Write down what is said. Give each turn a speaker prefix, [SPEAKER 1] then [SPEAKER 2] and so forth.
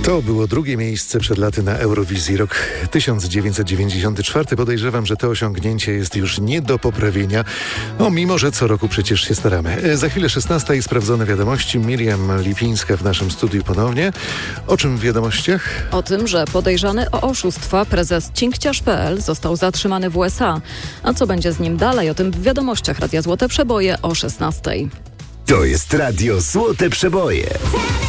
[SPEAKER 1] To było drugie miejsce przed laty na Eurowizji. Rok 1994. Podejrzewam, że to osiągnięcie jest już nie do poprawienia. Mimo że co roku przecież się staramy. Za chwilę 16 i sprawdzone wiadomości. Miriam Lipińska w naszym studiu ponownie. O czym w wiadomościach?
[SPEAKER 2] O tym, że podejrzany o oszustwa prezes Cinkciarz.pl został zatrzymany w USA. A co będzie z nim dalej? O tym w wiadomościach Radia Złote Przeboje o 16.
[SPEAKER 3] To jest Radio Złote Przeboje.